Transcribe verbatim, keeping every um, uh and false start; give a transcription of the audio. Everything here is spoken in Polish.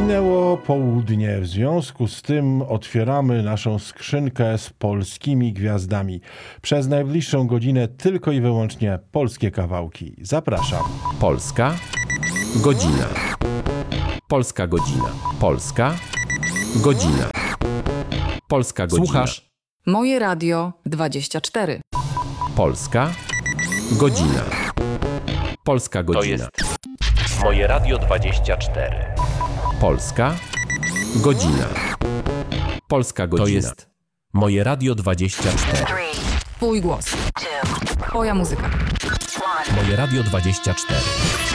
Minęło południe, w związku z tym otwieramy naszą skrzynkę z polskimi gwiazdami. Przez najbliższą godzinę tylko i wyłącznie polskie kawałki. Zapraszam. Polska godzina. Polska godzina. Polska godzina. Polska godzina. Słuchasz? Moje Radio dwadzieścia cztery. Polska godzina. Polska godzina. To jest Moje Radio dwadzieścia cztery. Polska godzina. Polska godzina. To jest Moje Radio dwadzieścia cztery. Twój głos. Twoja muzyka. Moje Radio dwadzieścia cztery.